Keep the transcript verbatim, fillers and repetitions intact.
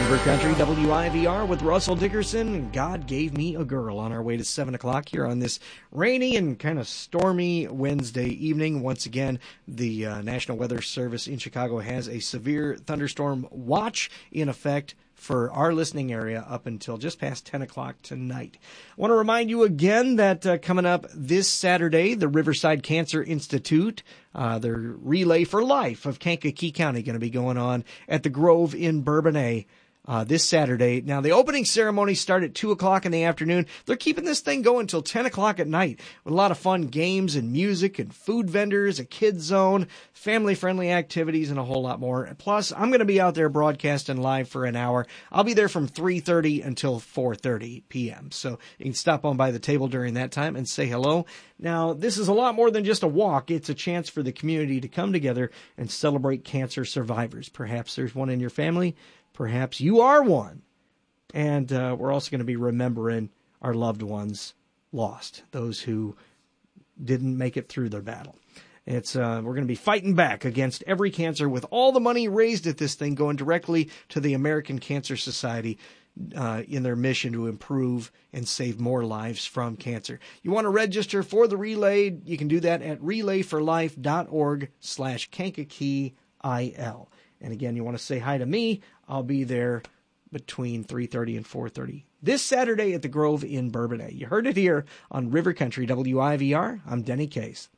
River Country, W I V R with Russell Dickerson. God Gave Me a Girl on our way to seven o'clock here on this rainy and kind of stormy Wednesday evening. Once again, the uh, National Weather Service in Chicago has a severe thunderstorm watch in effect for our listening area up until just past ten o'clock tonight. I want to remind you again that uh, coming up this Saturday, the Riverside Cancer Institute, uh, their Relay for Life of Kankakee County, going to be going on at the Grove in Bourbonnais. Uh, this Saturday. Now, the opening ceremony start at two o'clock in the afternoon. They're keeping this thing going until ten o'clock at night with a lot of fun games and music and food vendors, a kids zone, family-friendly activities, and a whole lot more. Plus, I'm going to be out there broadcasting live for an hour. I'll be there from three thirty until four thirty p.m. So you can stop on by the table during that time and say hello. Now, this is a lot more than just a walk. It's a chance for the community to come together and celebrate cancer survivors. Perhaps there's one in your family. Perhaps you are one. And uh, we're also going to be remembering our loved ones lost, those who didn't make it through their battle. It's uh, we're going to be fighting back against every cancer with all the money raised at this thing going directly to the American Cancer Society uh, in their mission to improve and save more lives from cancer. You want to register for the relay? You can do that at relayforlife.org slash Kankakee IL. And again, you want to say hi to me, I'll be there between three thirty and four thirty this Saturday at the Grove in Bourbonnais. You heard it here on River Country W I V R. I'm Denny Case.